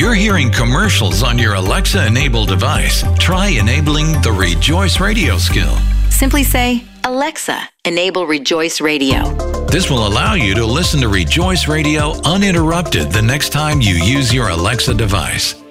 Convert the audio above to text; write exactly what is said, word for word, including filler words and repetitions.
you're hearing commercials on your Alexa-enabled device, try enabling the Rejoice Radio skill. Simply say, Alexa, enable Rejoice Radio. This will allow you to listen to Rejoice Radio uninterrupted the next time you use your Alexa device.